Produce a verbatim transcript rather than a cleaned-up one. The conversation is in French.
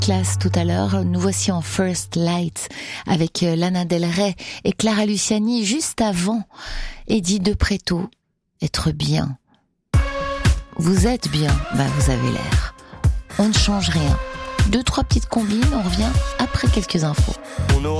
classe tout à l'heure. Nous voici en First Light avec Lana Del Rey et Clara Luciani juste avant. Eddie De Pretto, être bien. Vous êtes bien, bah vous avez l'air. On ne change rien. Deux, trois petites combines, on revient après quelques infos. On